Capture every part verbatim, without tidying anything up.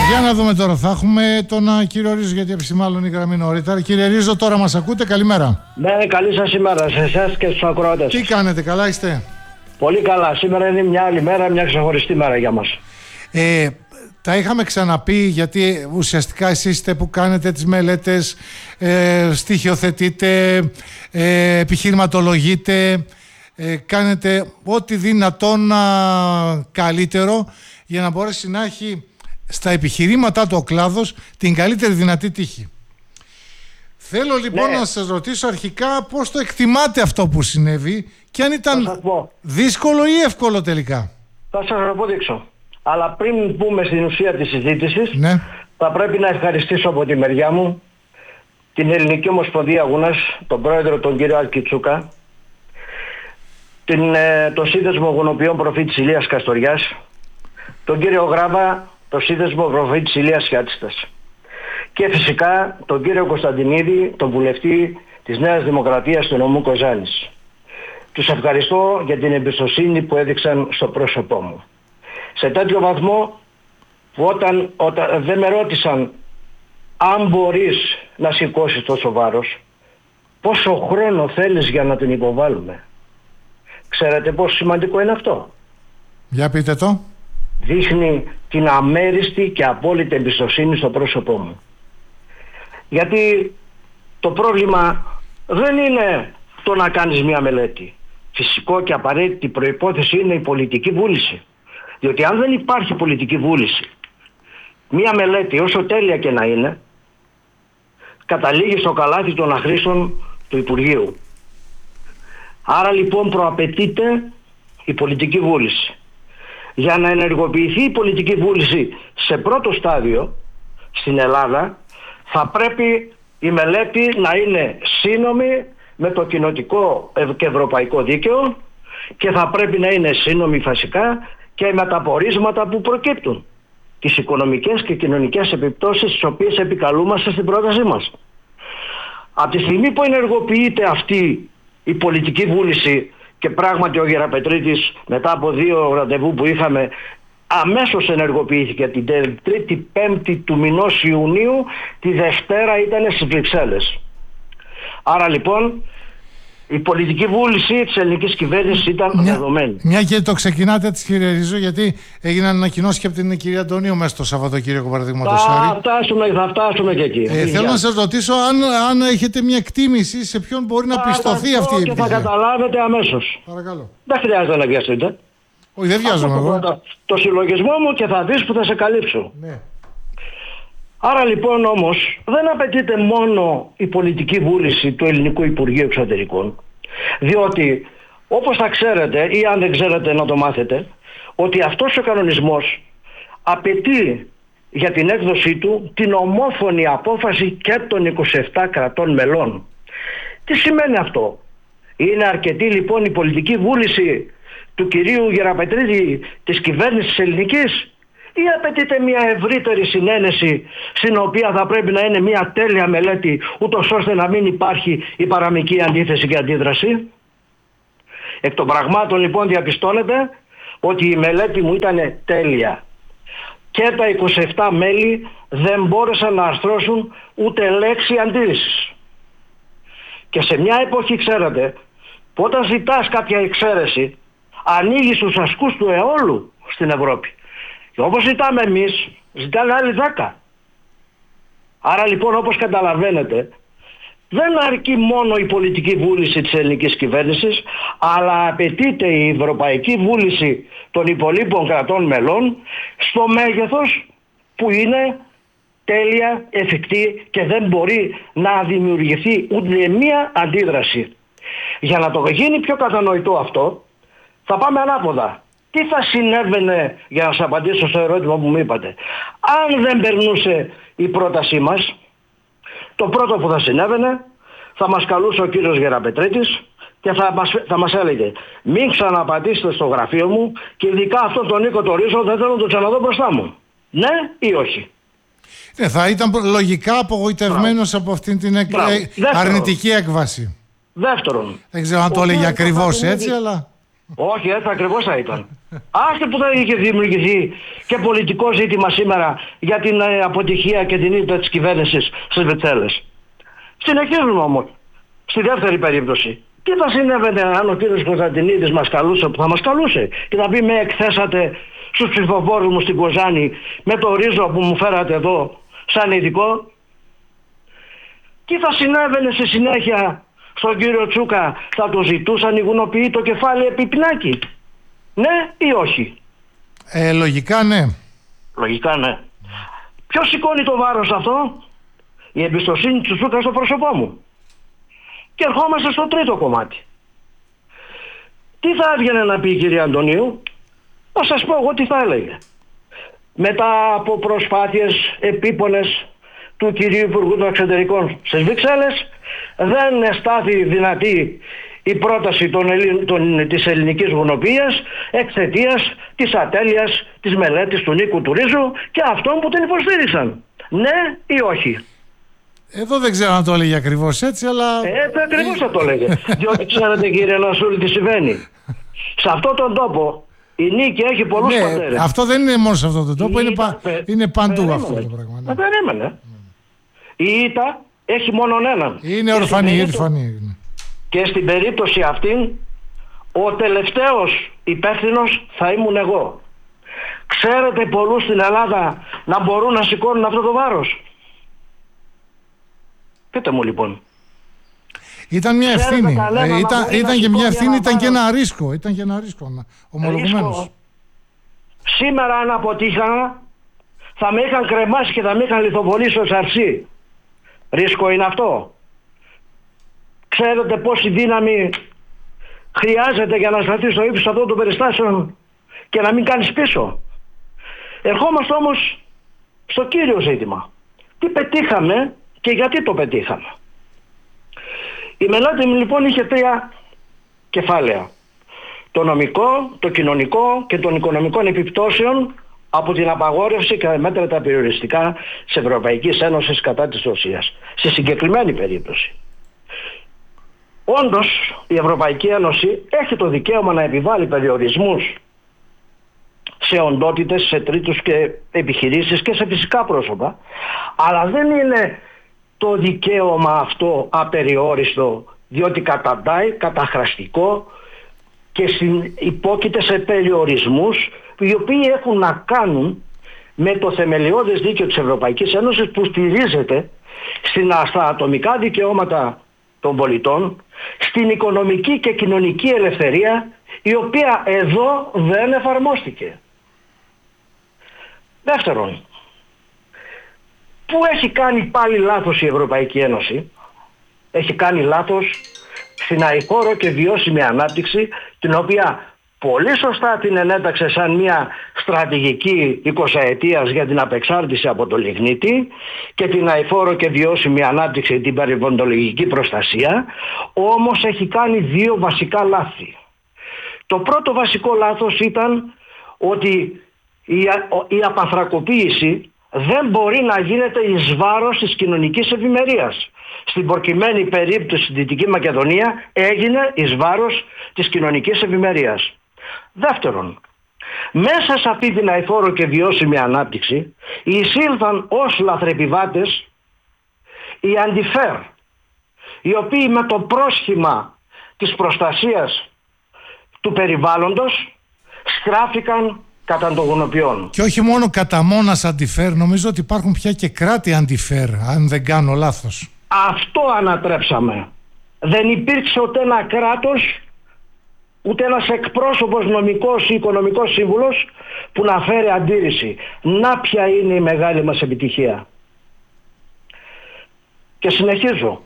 Για να δούμε τώρα, θα έχουμε τον κύριο Ρίζο, γιατί επισημάλλον η γραμμή νωρίτερα. Κύριε Ρίζο, τώρα μας ακούτε, καλημέρα. Ναι, καλή σας ημέρα σε εσάς και στους ακροατές. Τι κάνετε, καλά είστε? Πολύ καλά, σήμερα είναι μια άλλη μέρα, μια ξεχωριστή μέρα για μας. Ε, τα είχαμε ξαναπεί, γιατί ουσιαστικά εσείς είστε που κάνετε τις μελέτες, ε, στοιχειοθετείτε, ε, επιχειρηματολογείτε, ε, κάνετε ό,τι δυνατόν καλύτερο για να μπορέσει να έχει στα επιχειρήματά του ο κλάδος την καλύτερη δυνατή τύχη. Θέλω λοιπόν ναι. να σας ρωτήσω αρχικά πώς το εκτιμάτε αυτό που συνέβη και αν ήταν δύσκολο ή εύκολο τελικά. Θα σας αποδείξω. Αλλά πριν πούμε στην ουσία της συζήτησης, ναι. θα πρέπει να ευχαριστήσω από τη μεριά μου την Ελληνική Ομοσπονδία Αγούνας, τον πρόεδρο τον κύριο Άλκη Τσούκα, την, ε, το Σύνδεσμο Γονοποιών Προφήτης Ηλίας Καστοριάς, τον κύριο Γράβα, το Σύνδεσμο Προφήτης Ηλίας Χιάτιστας, και φυσικά τον κύριο Κωνσταντινίδη, τον βουλευτή της Νέας Δημοκρατίας του νομού Κοζάνης. Τους ευχαριστώ για την εμπιστοσύνη που έδειξαν στο πρόσωπό μου. Σε τέτοιο βαθμό που όταν, όταν δεν με ρώτησαν αν μπορείς να σηκώσεις τόσο βάρος, πόσο χρόνο θέλεις για να την υποβάλουμε. Ξέρετε πόσο σημαντικό είναι αυτό? Για πείτε το. Δείχνει την αμέριστη και απόλυτη εμπιστοσύνη στο πρόσωπό μου. Γιατί το πρόβλημα δεν είναι το να κάνεις μια μελέτη. Φυσικό και απαραίτητη προϋπόθεση είναι η πολιτική βούληση. Διότι αν δεν υπάρχει πολιτική βούληση, μια μελέτη όσο τέλεια και να είναι, καταλήγει στο καλάθι των αχρήστων του Υπουργείου. Άρα λοιπόν προαπαιτείται η πολιτική βούληση. Για να ενεργοποιηθεί η πολιτική βούληση σε πρώτο στάδιο στην Ελλάδα, θα πρέπει η μελέτη να είναι σύνομη με το κοινοτικό και ευρωπαϊκό δίκαιο και θα πρέπει να είναι σύνομη φυσικά και με τα πορίσματα που προκύπτουν, τις οικονομικές και κοινωνικές επιπτώσεις τις οποίες επικαλούμαστε στην πρότασή μας. Από τη στιγμή που ενεργοποιείται αυτή η πολιτική βούληση, και πράγματι ο Γεραπετρίτης μετά από δύο ραντεβού που είχαμε αμέσως ενεργοποιήθηκε την τρίτη πέμπτη του μηνός Ιουνίου, τη Δευτέρα ήταν στις Βρυξέλλες. Άρα λοιπόν η πολιτική βούληση της ελληνικής κυβέρνησης ήταν μια, δεδομένη. Μια και το ξεκινάτε της, κύριε Ρίζο, γιατί έγιναν ανακοινώσεις και από την κυρία Αντωνίου μέσα στο Σαββατοκύριακο, παραδείγματος χάρη. Θα φτάσουμε, θα φτάσουμε και εκεί. Ε, θέλω να σας ρωτήσω αν, αν έχετε μια εκτίμηση σε ποιον μπορεί να πιστωθεί αυτή η επιτυχία. Και θα καταλάβετε αμέσως. Παρακαλώ. Δεν χρειάζεται να βιαστείτε. Όχι, δεν βιάζομαι εγώ. Το, το συλλογισμό μου και θα δεις που θα σε καλύψω. Ναι. Άρα λοιπόν όμως δεν απαιτείται μόνο η πολιτική βούληση του Ελληνικού Υπουργείου Εξωτερικών, διότι όπως θα ξέρετε ή αν δεν ξέρετε να το μάθετε, ότι αυτός ο κανονισμός απαιτεί για την έκδοσή του την ομόφωνη απόφαση και των είκοσι επτά κρατών μελών. Τι σημαίνει αυτό? Είναι αρκετή λοιπόν η πολιτική βούληση του κυρίου Γεραπετρίδη της κυβέρνησης ελληνικής, ή απαιτείται μια ευρύτερη συνένεση στην οποία θα πρέπει να είναι μια τέλεια μελέτη, ούτως ώστε να μην υπάρχει η παραμικρή αντίθεση και αντίδραση? Εκ των πραγμάτων λοιπόν διαπιστώνεται ότι η μελέτη μου ήταν τέλεια και τα είκοσι επτά μέλη δεν μπόρεσαν να αρθρώσουν ούτε λέξη αντίρρησης. Και σε μια εποχή, ξέρετε, που όταν ζητάς κάποια εξαίρεση ανοίγεις τους ασκούς του αιώλου στην Ευρώπη. Και όπως ζητάμε εμείς, ζητάνε άλλοι δέκα. Άρα λοιπόν, όπως καταλαβαίνετε, δεν αρκεί μόνο η πολιτική βούληση της ελληνικής κυβέρνησης, αλλά απαιτείται η ευρωπαϊκή βούληση των υπολείπων κρατών μελών στο μέγεθος που είναι τέλεια, εφικτή και δεν μπορεί να δημιουργηθεί ούτε μία αντίδραση. Για να το γίνει πιο κατανοητό αυτό, θα πάμε ανάποδα. Τι θα συνέβαινε, για να σας απαντήσω στο ερώτημα που μου είπατε, αν δεν περνούσε η πρότασή μας? Το πρώτο που θα συνέβαινε, θα μας καλούσε ο κύριος Γεραπετρίτης και θα μας, θα μας έλεγε μην ξαναπατήσετε στο γραφείο μου και ειδικά αυτόν τον Νίκο το Ρίζο δεν θέλω να το ξαναδώ μπροστά μου. Ναι ή όχι? Ναι, θα ήταν λογικά απογοητευμένος από αυτήν την εκ... αρνητική έκβαση. Δεύτερον. Δεν ξέρω αν το έλεγε ακριβώς έτσι, αλλά... Όχι, έτσι ακριβώς θα ήταν. Άστε που θα είχε δημιουργηθεί και πολιτικό ζήτημα σήμερα για την ε, αποτυχία και την ήττα της κυβέρνησης στις Βρυξέλλες. Συνεχίζουμε όμως. Στη δεύτερη περίπτωση. Τι θα συνέβαινε αν ο κύριος Κωνσταντινίδης μας καλούσε, που θα μας καλούσε, και θα πει με εκθέσατε στους ψηφοφόρους μου στην Κοζάνη με το ρίζο που μου φέρατε εδώ σαν ειδικό? Τι θα συνέβαινε στη συνέχεια στον κύριο Τσούκα? Θα το ζητούσαν οι γουνοποιοί το κεφάλι επί πινάκι? Ναι ή όχι? Ε, λογικά ναι. Λογικά ναι. Ποιος σηκώνει το βάρος αυτό? Η εμπιστοσύνη του Τσούκα στο πρόσωπό μου. Και ερχόμαστε στο τρίτο κομμάτι. Τι θα έβγαινε να πει η κυρία Αντωνίου? Θα σας πω εγώ τι θα έλεγε. Μετά από προσπάθειες επίπονες του κυρίου Υπουργού των Εξωτερικών στις Βρυξέλλες, δεν εστάθη δυνατή η πρόταση των Ελλην... των... της ελληνικής γουνοποιίας εξαιτίας της ατέλειας της μελέτης του Νίκου του Ρίζου και αυτών που την υποστήριξαν. Ναι ή όχι? Εδώ δεν ξέρω αν το έλεγε ακριβώς έτσι, αλλά... Έτσι ακριβώς θα το έλεγε. Διότι ξέρετε κύριε Νασούλη τι συμβαίνει. Σε αυτόν τον τόπο η νίκη έχει πολλούς ναι, πατέρες. Αυτό δεν είναι μόνο σε αυτόν τον τόπο, είναι, πα... πε... είναι παντού περίμενε. Αυτό το πράγμα. Ναι. Περίμενε. Η ήττα έχει μόνον έναν. Είναι ορφανή, περίπτωση... ορφανή. Και στην περίπτωση αυτή ο τελευταίος υπεύθυνος θα ήμουν εγώ. Ξέρετε πολλούς στην Ελλάδα να μπορούν να σηκώνουν αυτό το βάρος? Πείτε μου λοιπόν. Ήταν μια ευθύνη. Ε, ήταν ήταν και μια ευθύνη, ήταν και ένα ρίσκο. Ήταν και ένα ρίσκο, ομολογουμένως. Σήμερα αν αποτύχανα θα με είχαν κρεμάσει και θα με είχαν λιθοβολήσει ως αρσί. Ρίσκο είναι αυτό? Ξέρετε πόση δύναμη χρειάζεται για να σταθεί στο ύψος αυτών των περιστάσεων και να μην κάνεις πίσω? Ερχόμαστε όμως στο κύριο ζήτημα. Τι πετύχαμε και γιατί το πετύχαμε? Η μελέτη μου λοιπόν είχε τρία κεφάλαια. Το νομικό, το κοινωνικό και των οικονομικών επιπτώσεων από την απαγόρευση και μέτρα τα περιοριστικά της Ευρωπαϊκής Ένωσης κατά της Ρωσίας. Στη συγκεκριμένη περίπτωση. Όντως η Ευρωπαϊκή Ένωση έχει το δικαίωμα να επιβάλλει περιορισμούς σε οντότητες, σε τρίτους και επιχειρήσεις και σε φυσικά πρόσωπα, αλλά δεν είναι το δικαίωμα αυτό απεριόριστο, διότι καταντάει καταχραστικό και υπόκειται σε περιορισμούς οι οποίοι έχουν να κάνουν με το θεμελιώδες δίκαιο της Ευρωπαϊκής Ένωσης που στηρίζεται στα ατομικά δικαιώματα των πολιτών, στην οικονομική και κοινωνική ελευθερία, η οποία εδώ δεν εφαρμόστηκε. Δεύτερον, πού έχει κάνει πάλι λάθος η Ευρωπαϊκή Ένωση? Έχει κάνει λάθος στην αηφόρο και βιώσιμη ανάπτυξη, την οποία πολύ σωστά την ενέταξε σαν μια στρατηγική εικοσαετίας για την απεξάρτηση από το λιγνίτη και την αηφόρο και βιώσιμη ανάπτυξη, την περιβαλλοντολογική προστασία, όμως έχει κάνει δύο βασικά λάθη. Το πρώτο βασικό λάθος ήταν ότι η, η απανθρακοποίηση δεν μπορεί να γίνεται εις βάρος της κοινωνικής ευημερίας. Στην προκειμένη περίπτωση στη Δυτική Μακεδονία έγινε εις βάρος της κοινωνικής ευημερίας. Δεύτερον, μέσα σε αυτή την αηφόρο και βιώσιμη ανάπτυξη εισήλθαν ως λαθρεπιβάτες οι αντιφέρ, οι οποίοι με το πρόσχημα της προστασίας του περιβάλλοντος στράφηκαν κατά των γουνοποιών. Και όχι μόνο κατά μόνας αντιφέρ, νομίζω ότι υπάρχουν πια και κράτη αντιφέρ, αν δεν κάνω λάθος. Αυτό ανατρέψαμε. Δεν υπήρξε ούτε ένα κράτος, ούτε ένας εκπρόσωπος νομικός ή οικονομικός σύμβουλος που να φέρει αντίρρηση. Να ποια είναι η μεγάλη μας επιτυχία. Και συνεχίζω.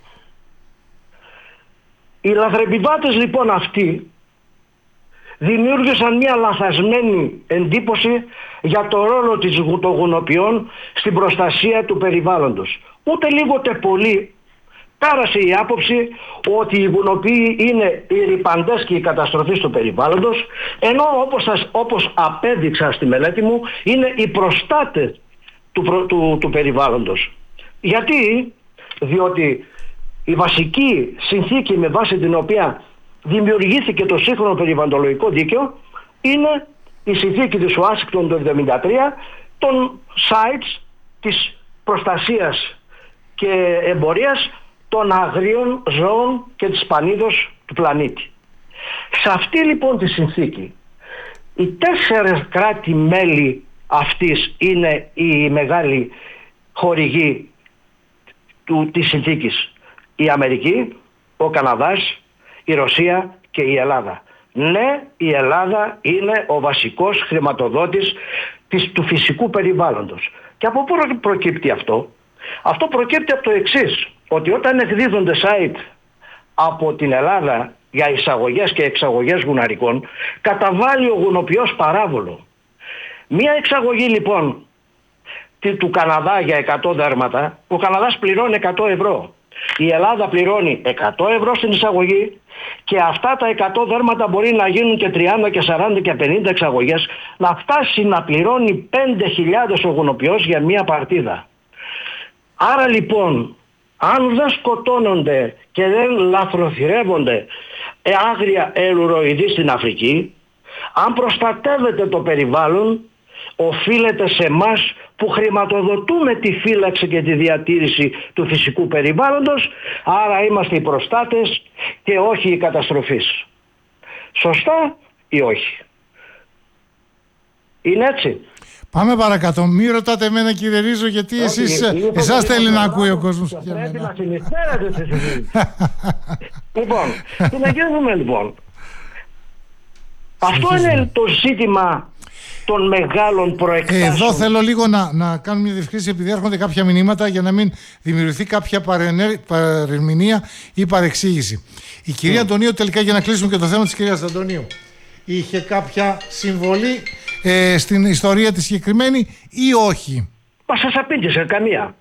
Οι λαθρεπιβάτες λοιπόν αυτοί δημιούργησαν μια λαθασμένη εντύπωση για το ρόλο των γουνοποιών στην προστασία του περιβάλλοντος. Ούτε λίγο ούτε πολύ πέρασε η άποψη ότι οι γουνοποιοί είναι οι ρυπαντές και οι καταστροφείς του περιβάλλοντος, ενώ όπως, σας, όπως απέδειξα στη μελέτη μου είναι οι προστάτες του, του, του, του περιβάλλοντος. Γιατί? Διότι η βασική συνθήκη με βάση την οποία δημιουργήθηκε το σύγχρονο περιβαλλοντολογικό δίκαιο είναι η συνθήκη της Ουάσιγκτον του εβδομήντα τρία των sites της προστασίας και εμπορίας των αγρίων ζώων και της πανίδος του πλανήτη. Σε αυτή λοιπόν τη συνθήκη οι τέσσερις κράτη-μέλη αυτής είναι η μεγάλη χορηγή του, της συνθήκης. Η Αμερική, ο Καναδάς, η Ρωσία και η Ελλάδα. Ναι, η Ελλάδα είναι ο βασικός χρηματοδότης της, του φυσικού περιβάλλοντος. Και από πού προκύπτει αυτό? Αυτό προκύπτει από το εξής, ότι όταν εκδίδονται site από την Ελλάδα για εισαγωγές και εξαγωγές γουναρικών, καταβάλει ο γουνοποιός παράβολο. Μία εξαγωγή λοιπόν του Καναδά για εκατό δέρματα, ο Καναδάς πληρώνει εκατό ευρώ. Η Ελλάδα πληρώνει εκατό ευρώ στην εισαγωγή και αυτά τα εκατό δέρματα μπορεί να γίνουν και τριάντα και σαράντα και πενήντα εξαγωγές, να φτάσει να πληρώνει πέντε χιλιάδες ο γουνοποιός για μία παρτίδα. Άρα λοιπόν, αν δεν σκοτώνονται και δεν λαθροθυρεύονται άγρια ελουροειδή στην Αφρική, αν προστατεύεται το περιβάλλον, οφείλεται σε εμάς που χρηματοδοτούμε τη φύλαξη και τη διατήρηση του φυσικού περιβάλλοντος, άρα είμαστε οι προστάτες και όχι οι καταστροφείς. Σωστά ή όχι? Είναι έτσι? Πάμε παρακάτω. Μην ρωτάτε εμένα, κύριε Ρίζο, γιατί όχι, εσείς, εσάς θέλει να ακούει ο κόσμος. Πρέπει να συνεισφέρετε στη συζήτηση. Λοιπόν, συνεχίζουμε λοιπόν. Αυτό είναι το ζήτημα των μεγάλων προεκτάσεων. Εδώ θέλω λίγο να, να κάνω μια διευκρίνηση, επειδή έρχονται κάποια μηνύματα, για να μην δημιουργηθεί κάποια παρερμηνία ή παρεξήγηση. Η κυρία mm. Αντωνίου, τελικά, για να κλείσουμε και το θέμα της κυρίας Αντωνίου, είχε κάποια συμβολή ε, στην ιστορία της συγκεκριμένη ή όχι? Μα σας απήντησε, καμία.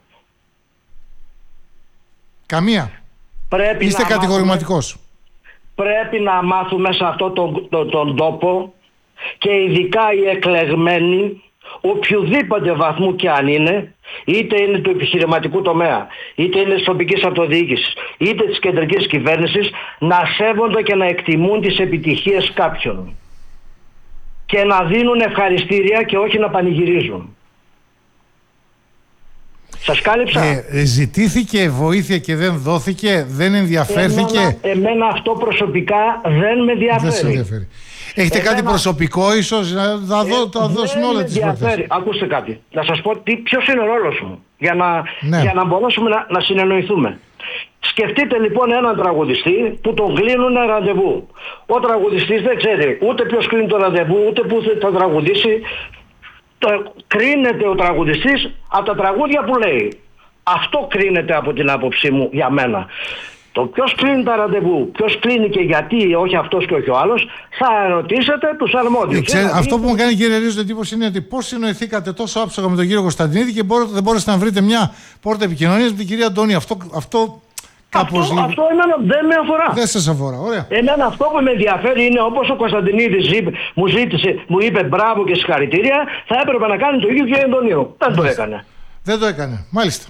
Καμία. Πρέπει Είστε να κατηγορηματικός. Μάθουμε, πρέπει να μάθουμε σε αυτόν τον, τον, τον τόπο, και ειδικά οι εκλεγμένοι, οποιοδήποτε βαθμού και αν είναι, είτε είναι του επιχειρηματικού τομέα, είτε είναι της τοπικής αυτοδιοίκησης, είτε της κεντρικής κυβέρνησης, να σέβονται και να εκτιμούν τις επιτυχίες κάποιων και να δίνουν ευχαριστήρια και όχι να πανηγυρίζουν. Σας κάλυψα? Ε, ζητήθηκε βοήθεια και δεν δώθηκε, δεν ενδιαφέρθηκε? Εμένα, εμένα αυτό προσωπικά δεν με ενδιαφέρει. Δεν σε ενδιαφέρει. Έχετε εμένα... κάτι προσωπικό ίσως? Θα δω, ε, δώσουμε όλες τις φορές. Ακούστε κάτι. Να σας πω τι, ποιος είναι ο ρόλος μου για να, ναι. για να μπορέσουμε να, να συνεννοηθούμε. Σκεφτείτε λοιπόν έναν τραγουδιστή που τον κλείνουν ραντεβού. Ο τραγουδιστής δεν ξέρει ούτε ποιος κλείνει το ραντεβού, ούτε που θα τραγουδήσει. Το, κρίνεται ο τραγουδιστής από τα τραγούδια που λέει. Αυτό κρίνεται από την άποψή μου για μένα. Το ποιος κλείνει τα ραντεβού, ποιος κλείνει και γιατί, όχι αυτός και όχι ο άλλος, θα ρωτήσετε τους αρμόδιους. Ξέρε, δηλαδή... Αυτό που μου κάνει, κύριε Ρίζο, εντύπωση είναι ότι πώς συνοηθήκατε τόσο άψογα με τον κύριο Κωνσταντινίδη και μπορείτε, δεν μπορείτε να βρείτε μια πόρτα επικοινωνίας με την κυρία Αντώνη. Αυτό, αυτό κάπως αυτό, λίγο... αυτό εμένα δεν με αφορά. Δεν σας αφορά, ωραία. Εμένα αυτό που με ενδιαφέρει είναι, όπως ο Κωνσταντινίδης είπε, μου ζήτησε, μου είπε μπράβο και συγχαρητήρια, θα έπρεπε να κάνει το ίδιο και η Αντωνίου. Δεν το έκανε. Δεν το έκανε, μάλιστα.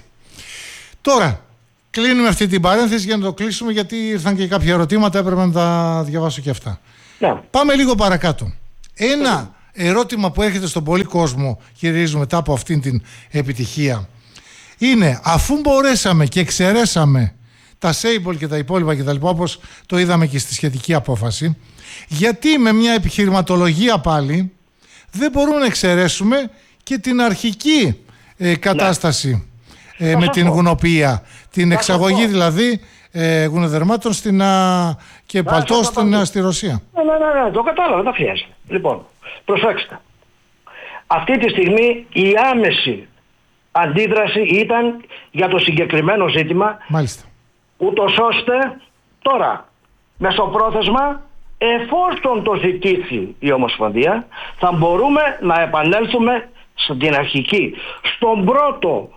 Τώρα, κλείνουμε αυτή την παρένθεση για να το κλείσουμε, γιατί ήρθαν και κάποια ερωτήματα, έπρεπε να τα διαβάσω και αυτά. Ναι. Πάμε λίγο παρακάτω. Ένα ερώτημα που έρχεται στον πολύ κόσμο, κύριε Ρίζο, μετά από αυτήν την επιτυχία, είναι, αφού μπορέσαμε και εξαιρέσαμε τα Σέιμπολ και τα υπόλοιπα και τα λοιπά, όπως το είδαμε και στη σχετική απόφαση, γιατί με μια επιχειρηματολογία πάλι δεν μπορούμε να εξαιρέσουμε και την αρχική ε, κατάσταση ναι. ε, με την γουνοποιία, την εξαγωγή δηλαδή ε, γουνοδερμάτων στην, α, και παλτό στην, α, στη Ρωσία. Ναι, ναι, ναι, ναι, το κατάλαβα, δεν χρειάζεται. Λοιπόν, προσέξτε. Αυτή τη στιγμή η άμεση αντίδραση ήταν για το συγκεκριμένο ζήτημα. Μάλιστα. Ούτως ώστε τώρα, μεσοπρόθεσμα, εφόσον το ζητήσει η Ομοσπονδία, θα μπορούμε να επανέλθουμε στην αρχική, στον πρώτο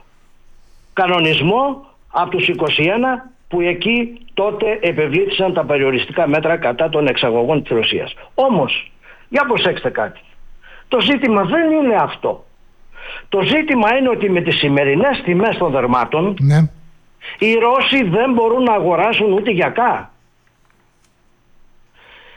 κανονισμό από τους είκοσι ένα, που εκεί τότε επευλήθησαν τα περιοριστικά μέτρα κατά των εξαγωγών της Ρωσίας. Όμως, για προσέξτε κάτι. Το ζήτημα δεν είναι αυτό. Το ζήτημα είναι ότι με τις σημερινές τιμές των δερμάτων, ναι, οι Ρώσοι δεν μπορούν να αγοράσουν ούτε γιακά.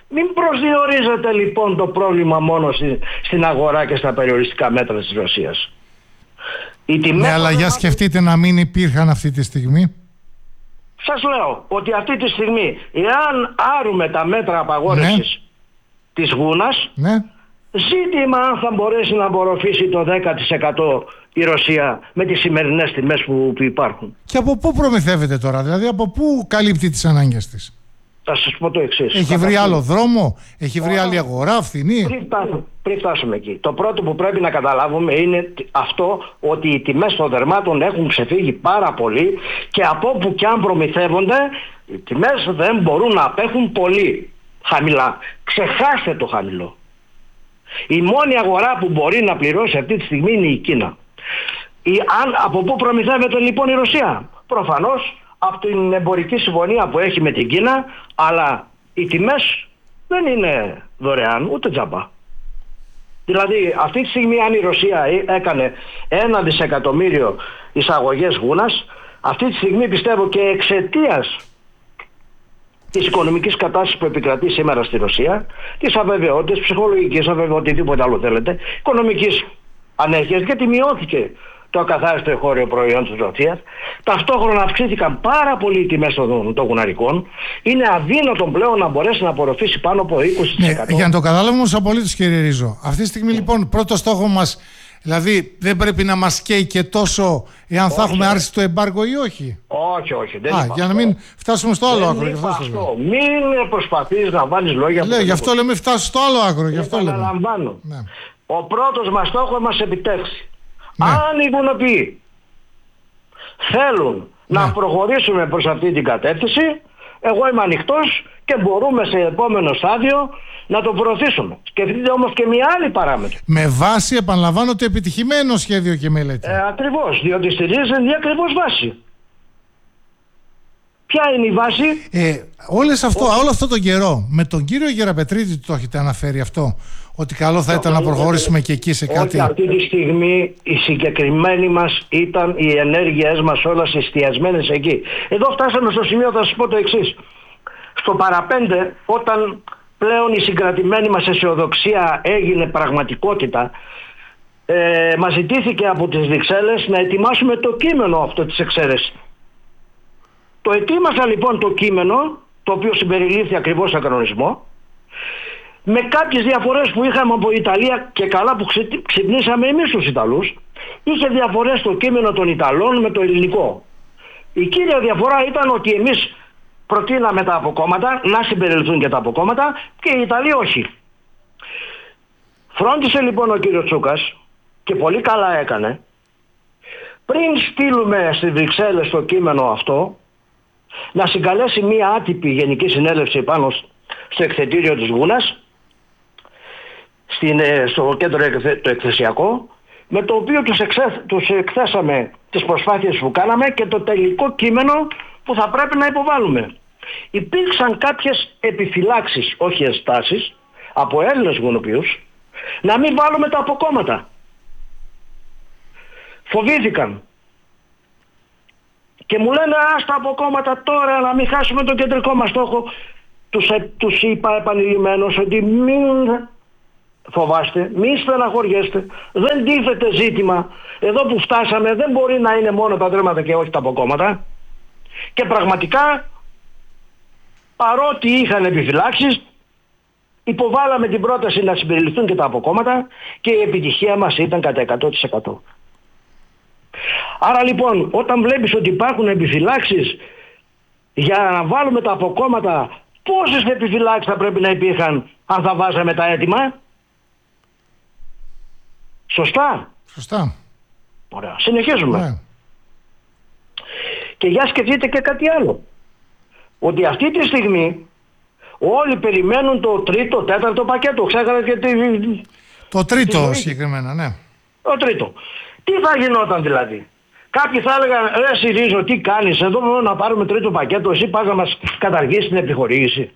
Μην προσδιορίζετε λοιπόν το πρόβλημα μόνο στη, στην αγορά και στα περιοριστικά μέτρα της Ρωσίας. Ναι, αλλά για σκεφτείτε να μην υπήρχαν αυτή τη στιγμή. Σας λέω ότι αυτή τη στιγμή, εάν άρουμε τα μέτρα απαγόρευσης, ναι, της γούνας, ναι, ζήτημα αν θα μπορέσει να απορροφήσει το δέκα τοις εκατό η Ρωσία με τις σημερινές τιμές που, που υπάρχουν. Και από πού προμηθεύεται τώρα, δηλαδή από πού καλύπτει τις ανάγκες της? Θα σας πω το εξής. Έχει βρει άλλο δρόμο, έχει βρει άλλη αγορά, φθηνή. Πριν φτάσουμε, πριν φτάσουμε εκεί. Το πρώτο που πρέπει να καταλάβουμε είναι αυτό, ότι οι τιμές των δερμάτων έχουν ξεφύγει πάρα πολύ και από όπου και αν προμηθεύονται, οι τιμές δεν μπορούν να απέχουν πολύ χαμηλά. Ξεχάστε το χαμηλό. Η μόνη αγορά που μπορεί να πληρώσει αυτή τη στιγμή είναι η Κίνα. Η, αν, από πού προμηθεύεται λοιπόν η Ρωσία? Προφανώς από την εμπορική συμφωνία που έχει με την Κίνα, αλλά οι τιμές δεν είναι δωρεάν ούτε τζάμπα. Δηλαδή αυτή τη στιγμή αν η Ρωσία έκανε ένα δισεκατομμύριο εισαγωγές γούνας, αυτή τη στιγμή πιστεύω και εξαιτίας της οικονομικής κατάστασης που επικρατεί σήμερα στη Ρωσία, της αβεβαιότητας, ψυχολογικής αβεβαιότητας, οτιδήποτε άλλο θέλετε, οικονομικής ανέχειας, γιατί μειώθηκε το ακαθάριστο εγχώριο προϊόν της Ρωσίας, ταυτόχρονα αυξήθηκαν πάρα πολύ οι τιμές των, των γουναρικών, είναι αδύνατον πλέον να μπορέσει να απορροφήσει πάνω από είκοσι τοις εκατό. Ναι, για να το καταλάβουμε όμως απολύτως, κύριε Ρίζο, αυτή τη στιγμή λοιπόν πρώτο στόχο μας, δηλαδή δεν πρέπει να μας καίει και τόσο εάν όχι, θα έχουμε άρση του εμπάργο ή όχι? Όχι, όχι. Δεν Α, για να μην φτάσουμε στο άλλο άκρο. Αυτό αυτό. Μην προσπαθείς να βάλεις λόγια. Λέω, γι' αυτό λέμε φτάσουμε στο άλλο άκρο. Γι' αυτό λέμε. Ναι. Ο πρώτος μας στόχος μας επιτεύξει. Ναι. Αν οι βουνοποιοί θέλουν ναι. να προχωρήσουμε προς αυτή την κατεύθυνση, εγώ είμαι ανοιχτός και μπορούμε σε επόμενο στάδιο να το προωθήσουμε. Σκεφτείτε όμως και μια άλλη παράμετρο. Με βάση, επαναλαμβάνω, το επιτυχημένο σχέδιο και μελέτη. Ε, ακριβώς, διότι στηρίζεται μια ακριβώς βάση. Ποια είναι η βάση? Ε, όλες αυτό, όλο αυτό τον καιρό, με τον κύριο Γεραπετρίτη το έχετε αναφέρει αυτό, ότι καλό θα ήταν να προχωρήσουμε και εκεί σε κάτι? Όχι, αυτή τη στιγμή η συγκεκριμένη μας ήταν οι ενέργειές μας όλες εστιασμένες εκεί. Εδώ φτάσαμε στο σημείο, θα σας πω το εξής. Στο παραπέντε, όταν πλέον η συγκρατημένη μας αισιοδοξία έγινε πραγματικότητα, ε, μας ζητήθηκε από τις Βρυξέλλες να ετοιμάσουμε το κείμενο αυτό της εξαίρεσης. Το ετοίμασα λοιπόν το κείμενο, το οποίο συμπεριλήφθη ακριβώς στον κανονισμό, με κάποιες διαφορές που είχαμε από Ιταλία, και καλά που ξυπνήσαμε εμείς τους Ιταλούς. Είχε διαφορές το κείμενο των Ιταλών με το ελληνικό. Η κύρια διαφορά ήταν ότι εμείς προτείναμε τα αποκόμματα, να συμπεριληφθούν και τα αποκόμματα, και οι Ιταλοί όχι. Φρόντισε λοιπόν ο κύριος Τσούκας, και πολύ καλά έκανε, πριν στείλουμε στις Βρυξέλλες το κείμενο αυτό, να συγκαλέσει μία άτυπη γενική συνέλευση πάνω στο εκθετήριο της Γούνας, στην, στο κέντρο το εκθεσιακό, με το οποίο τους, εξέ, τους εκθέσαμε τις προσπάθειες που κάναμε και το τελικό κείμενο που θα πρέπει να υποβάλουμε. Υπήρξαν κάποιες επιφυλάξεις, όχι ενστάσεις, από Έλληνες γουνοποιούς, να μην βάλουμε τα αποκόμματα. Φοβήθηκαν. Και μου λένε ας τα αποκόμματα τώρα, να μην χάσουμε τον κεντρικό μας στόχο. Τους, τους είπα επανειλημμένως ότι μην φοβάστε, μην στεναχωριέστε, δεν τίθεται ζήτημα. Εδώ που φτάσαμε δεν μπορεί να είναι μόνο τα δέρματα και όχι τα αποκόμματα. Και πραγματικά, παρότι είχαν επιφυλάξεις, υποβάλαμε την πρόταση να συμπεριληφθούν και τα αποκόμματα και η επιτυχία μας ήταν κατά εκατό τοις εκατό. Άρα λοιπόν, όταν βλέπεις ότι υπάρχουν επιφυλάξεις για να βάλουμε τα αποκόμματα, πόσες επιφυλάξεις θα πρέπει να υπήρχαν αν θα βάζαμε τα έτοιμα? Σωστά. Σωστά. Ωραία. Συνεχίζουμε. Ναι. Και για σκεφτείτε και κάτι άλλο. Ότι αυτή τη στιγμή όλοι περιμένουν το τρίτο, τέταρτο πακέτο. Ξέχασα και τη... Το τρίτο συγκεκριμένα, ναι. Το τρίτο. Τι θα γινόταν δηλαδή? Κάποιοι θα έλεγαν, ρε Σιρίζο, τι κάνεις εδώ μόνο να πάρουμε τρίτο πακέτο, εσύ πας να μας καταργήσεις την επιχορήγηση?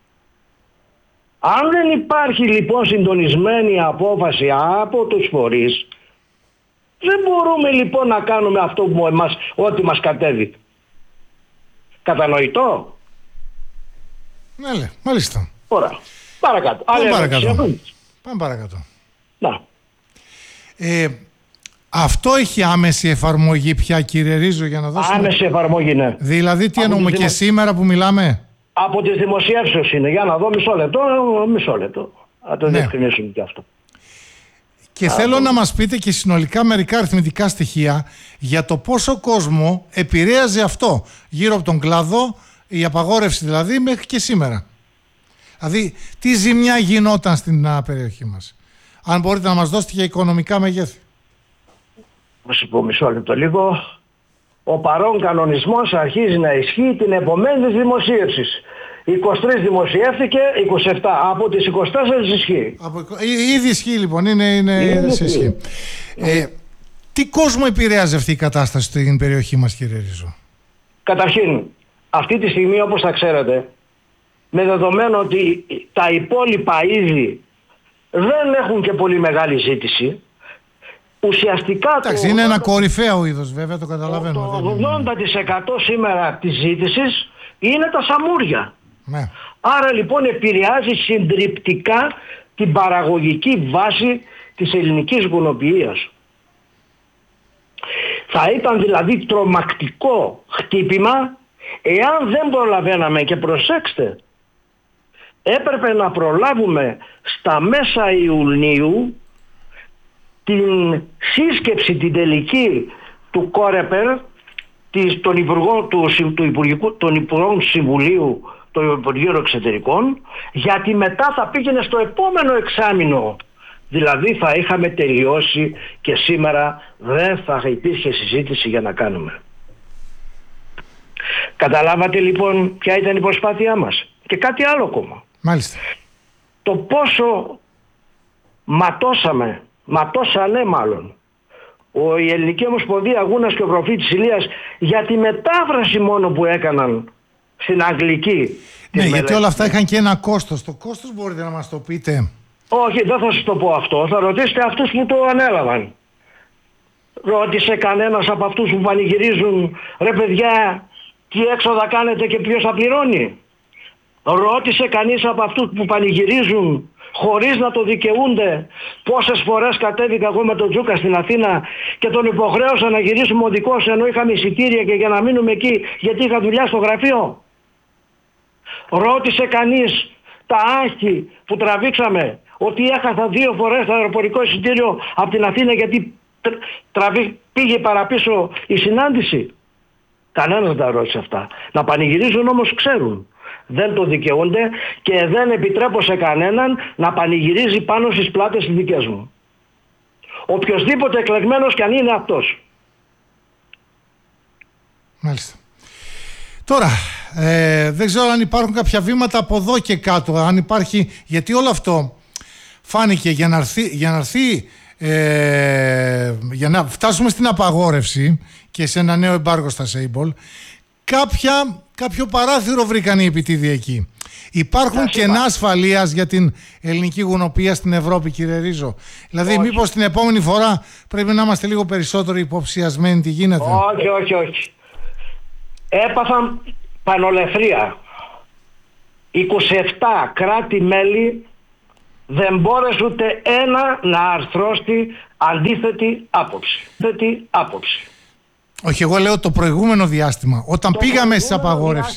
Αν δεν υπάρχει λοιπόν συντονισμένη απόφαση από τους φορείς, δεν μπορούμε λοιπόν να κάνουμε αυτό που εμάς, ό,τι μας κατέβει. Κατανοητό? Ναι, λέ, μάλιστα. Ωραία. Παρακάτω. Πάμε παρακάτω. Πάμε παρακάτω. Να. Ε, αυτό έχει άμεση εφαρμογή πια, κύριε Ρίζο, για να δώσουμε... Άμεση εφαρμογή, ναι. Δηλαδή τι εννοούμε δημο... και σήμερα που μιλάμε? Από τις δημοσιεύσεις είναι. Για να δω μισό λεπτό, μισό λεπτό. Θα το ναι. διευκρινίσουμε και αυτό. Και Α, θέλω το... να μας πείτε και συνολικά μερικά αριθμητικά στοιχεία για το πόσο κόσμο επηρέαζε αυτό γύρω από τον κλάδο, η απαγόρευση δηλαδή, μέχρι και σήμερα. Δηλαδή, τι ζημιά γινόταν στην α, περιοχή μας. Αν μπορείτε να μας δώσετε και οικονομικά μεγέθη. Θα σου πω μισό λεπτό λίγο. Ο παρόν κανονισμός αρχίζει να ισχύει την επομένη της δημοσίευσης. είκοσι τρεις δημοσιεύθηκε, είκοσι επτά. Από τις είκοσι τέσσερα ισχύει. Από, ήδη ισχύει λοιπόν, είναι, είναι, είναι σε ισχύ. Ε, τι κόσμο επηρέαζε αυτή η κατάσταση στην περιοχή μας, κύριε Ρίζο? Καταρχήν, αυτή τη στιγμή, όπως θα ξέρετε, με δεδομένο ότι τα υπόλοιπα είδη δεν έχουν και πολύ μεγάλη ζήτηση, ουσιαστικά... Εντάξει, το... είναι ένα κορυφαίο είδος, βέβαια, το καταλαβαίνω. Το ογδόντα τοις εκατό σήμερα της ζήτησης είναι τα σαμούρια. Ναι. Άρα λοιπόν επηρεάζει συντριπτικά την παραγωγική βάση της ελληνικής γουνοποιίας. Θα ήταν δηλαδή τρομακτικό χτύπημα εάν δεν προλαβαίναμε, και προσέξτε, έπρεπε να προλάβουμε στα μέσα Ιουνίου την σύσκεψη την τελική του Κόρεπερ, της, των, υπουργών, του, του Υπουργικού, των Υπουργών Συμβουλίου των Υπουργείων Εξωτερικών, γιατί μετά θα πήγαινε στο επόμενο εξάμηνο. Δηλαδή θα είχαμε τελειώσει και σήμερα δεν θα υπήρχε συζήτηση για να κάνουμε. Καταλάβατε λοιπόν ποια ήταν η προσπάθειά μας? Και κάτι άλλο ακόμα. Μάλιστα. Το πόσο ματώσαμε, ματώσανε μάλλον, ο, η Ελληνική Ομοσπονδία Γούνας και ο Προφήτης Ηλίας για τη μετάφραση μόνο που έκαναν στην αγγλική. Ναι, γιατί όλα αυτά είχαν και ένα κόστος. Το κόστος μπορείτε να μας το πείτε? Όχι, δεν θα σας το πω αυτό. Θα ρωτήσετε αυτούς που το ανέλαβαν. Ρώτησε κανένας από αυτούς που πανηγυρίζουν, ρε παιδιά, τι έξοδα κάνετε και ποιος θα πληρώνει? Ρώτησε κανείς από αυτούς που πανηγυρίζουν χωρίς να το δικαιούνται πόσες φορές κατέβηκα εγώ με τον Τζούκα στην Αθήνα και τον υποχρέωσα να γυρίσουμε οδικός ενώ είχαμε εισιτήρια και για να μείνουμε εκεί γιατί είχα δουλειά στο γραφείο? Ρώτησε κανείς τα άγχη που τραβήξαμε ότι έχασα δύο φορές το αεροπορικό εισιτήριο από την Αθήνα γιατί τραβή, πήγε παραπίσω η συνάντηση? Κανένας δεν τα ρώτησε αυτά. Να πανηγυρίζουν όμως ξέρουν. Δεν το δικαιούνται και δεν επιτρέπω σε κανέναν να πανηγυρίζει πάνω στις πλάτες τις δικές μου. Οποιοςδήποτε εκλεγμένος κι αν είναι αυτός. Μάλιστα. Τώρα, ε, δεν ξέρω αν υπάρχουν κάποια βήματα από εδώ και κάτω, αν υπάρχει, γιατί όλο αυτό φάνηκε για να έρθει, για να, έρθει, ε, για να φτάσουμε στην απαγόρευση και σε ένα νέο εμπάργο στα Σέιμπολ, κάποια, κάποιο παράθυρο βρήκαν οι επιτίδιοι εκεί. Υπάρχουν κενά ασφαλείας για την ελληνική γουνοπία στην Ευρώπη, κύριε Ρίζο? Δηλαδή, όχι. Μήπως την επόμενη φορά πρέπει να είμαστε λίγο περισσότερο υποψιασμένοι τι γίνεται? Όχι, όχι, όχι. Έπαθαν πανολεθρία. είκοσι επτά κράτη-μέλη δεν μπόρεσε ούτε ένα να αρθρώσει αντίθετη άποψη. Αντίθετη άποψη. Όχι, εγώ λέω το προηγούμενο διάστημα. Όταν το πήγαμε στις απαγόρευσεις.